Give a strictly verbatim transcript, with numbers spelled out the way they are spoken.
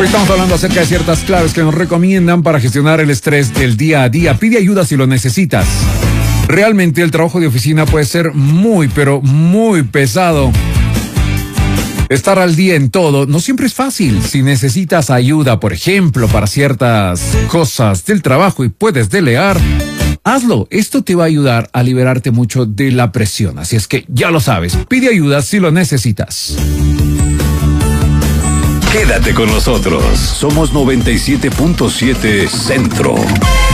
Hoy estamos hablando acerca de ciertas claves que nos recomiendan para gestionar el estrés del día a día. Pide ayuda si lo necesitas. Realmente el trabajo de oficina puede ser muy, pero muy pesado. Estar al día en todo no siempre es fácil. Si necesitas ayuda, por ejemplo, para ciertas cosas del trabajo y puedes delegar, hazlo. Esto te va a ayudar a liberarte mucho de la presión. Así es que ya lo sabes, pide ayuda si lo necesitas. Quédate con nosotros. Somos noventa y siete punto siete Centro.